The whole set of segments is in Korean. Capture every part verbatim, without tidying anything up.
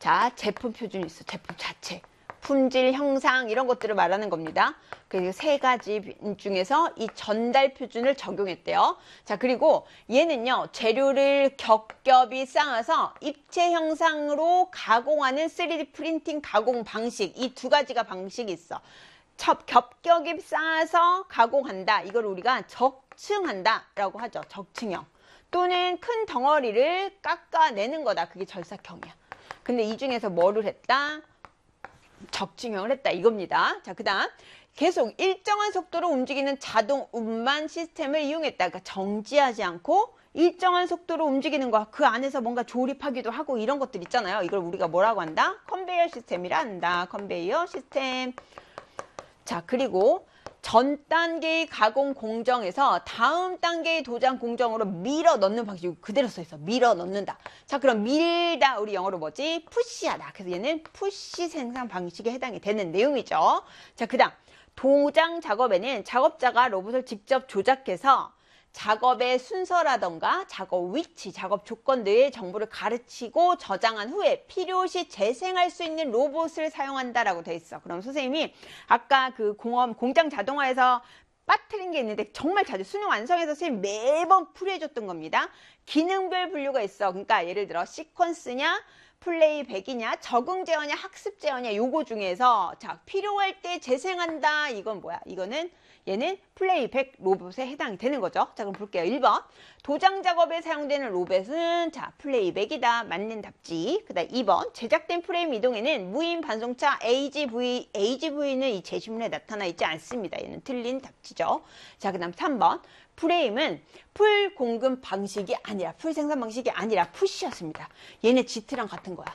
자, 제품 표준이 있어. 제품 자체. 품질, 형상 이런 것들을 말하는 겁니다. 그리고 세 가지 중에서 이 전달 표준을 적용했대요. 자, 그리고 얘는요, 재료를 겹겹이 쌓아서 입체 형상으로 가공하는 쓰리디 프린팅 가공 방식, 이 두 가지가 방식이 있어. 첩, 겹겹이 쌓아서 가공한다. 이걸 우리가 적층한다 라고 하죠. 적층형. 또는 큰 덩어리를 깎아내는 거다. 그게 절삭형이야. 근데 이 중에서 뭐를 했다? 적층형을 했다 이겁니다. 자, 그 다음 계속 일정한 속도로 움직이는 자동 운반 시스템을 이용했다. 그러니까 정지하지 않고 일정한 속도로 움직이는 거, 그 안에서 뭔가 조립하기도 하고 이런 것들 있잖아요. 이걸 우리가 뭐라고 한다? 컨베이어 시스템이라 한다. 컨베이어 시스템. 자, 그리고 전 단계의 가공 공정에서 다음 단계의 도장 공정으로 밀어 넣는 방식이 그대로 써 있어. 밀어 넣는다. 자, 그럼 밀다 우리 영어로 뭐지? 푸시하다. 그래서 얘는 푸시 생산 방식에 해당이 되는 내용이죠. 자, 그다음 도장 작업에는 작업자가 로봇을 직접 조작해서 작업의 순서라던가 작업 위치, 작업 조건들의 정보를 가르치고 저장한 후에 필요시 재생할 수 있는 로봇을 사용한다라고 돼 있어. 그럼 선생님이 아까 그 공업, 공장 자동화에서 빠뜨린 게 있는데 정말 자주 수능 완성해서 선생님 매번 풀이해줬던 겁니다. 기능별 분류가 있어. 그러니까 예를 들어 시퀀스냐, 플레이백이냐, 적응 제어냐, 학습 제어냐, 요거 중에서 자, 필요할 때 재생한다. 이건 뭐야? 이거는 얘는 플레이백 로봇에 해당이 되는 거죠. 자, 그럼 볼게요. 일 번. 도장 작업에 사용되는 로봇은 자, 플레이백이다. 맞는 답지. 그 다음 이 번. 제작된 프레임 이동에는 무인 반송차 에이지브이, 에이지브이는 이 제시문에 나타나 있지 않습니다. 얘는 틀린 답지죠. 자, 그 다음 삼 번. 프레임은 풀 공급 방식이 아니라, 풀 생산 방식이 아니라 푸시였습니다. 얘네 지트랑 같은 거야.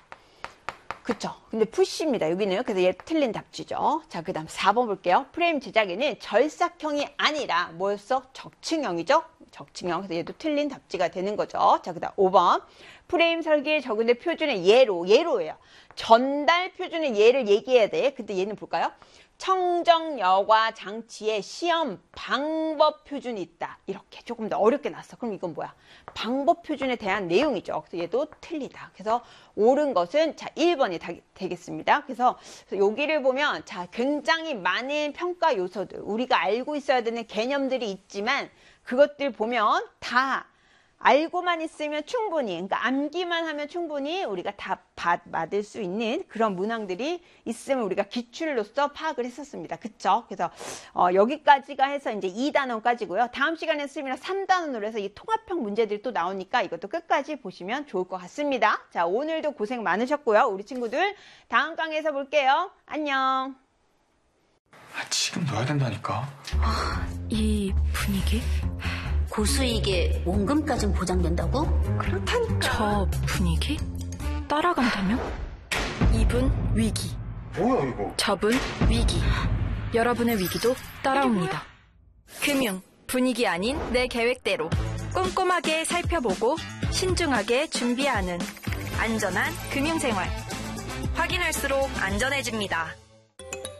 그쵸? 근데 푸시입니다. 여기는. 그래서 얘 틀린 답지죠. 자, 그 다음 사 번 볼게요. 프레임 제작에는 절삭형이 아니라 뭐였어? 적층형이죠? 적층형. 그래서 얘도 틀린 답지가 되는 거죠. 자, 그 다음 오 번. 프레임 설계에 적용된 표준의 예로, 예로예요. 전달 표준의 예를 얘기해야 돼. 근데 얘는 볼까요? 청정 여과 장치의 시험 방법 표준이 있다. 이렇게 조금 더 어렵게 나왔어. 그럼 이건 뭐야? 방법 표준에 대한 내용이죠. 그래서 얘도 틀리다. 그래서 옳은 것은 자, 일 번이 다, 되겠습니다. 그래서 여기를 보면 자, 굉장히 많은 평가 요소들, 우리가 알고 있어야 되는 개념들이 있지만 그것들 보면 다 알고만 있으면 충분히, 그러니까 암기만 하면 충분히 우리가 다 받, 받을 수 있는 그런 문항들이 있으면 우리가 기출로서 파악을 했었습니다. 그쵸? 그래서 어, 여기까지가 해서 이제 이 단원까지고요. 다음 시간에 쓰면 삼 단원으로 해서 이 통합형 문제들이 또 나오니까 이것도 끝까지 보시면 좋을 것 같습니다. 자, 오늘도 고생 많으셨고요. 우리 친구들 다음 강의에서 볼게요. 안녕. 아, 지금 넣어야 된다니까. 아, 이 분위기? 고수익에 원금까진 보장된다고? 그렇다니까. 저 분위기? 따라간다면? 이분 위기. 뭐야 이거? 저분 위기. 여러분의 위기도 따라옵니다. 금융, 분위기 아닌 내 계획대로 꼼꼼하게 살펴보고 신중하게 준비하는 안전한 금융생활. 확인할수록 안전해집니다.